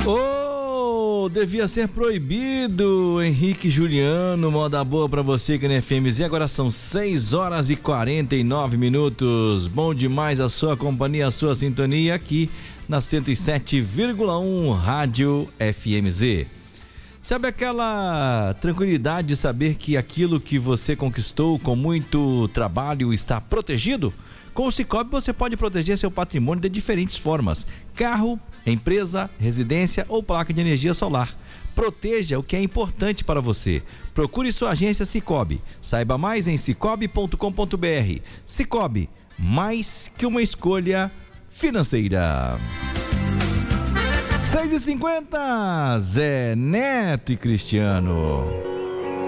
Oh, devia ser proibido. Henrique Juliano, moda boa pra você que na FMZ. Agora são 6h49. Bom demais a sua companhia, a sua sintonia aqui na 107,1 Rádio FMZ. Sabe aquela tranquilidade de saber que aquilo que você conquistou com muito trabalho está protegido? Com o Sicoob você pode proteger seu patrimônio de diferentes formas: carro, empresa, residência ou placa de energia solar. Proteja o que é importante para você. Procure sua agência Sicoob. Saiba mais em sicoob.com.br. Sicoob, mais que uma escolha financeira. 6h50, Zé Neto e Cristiano.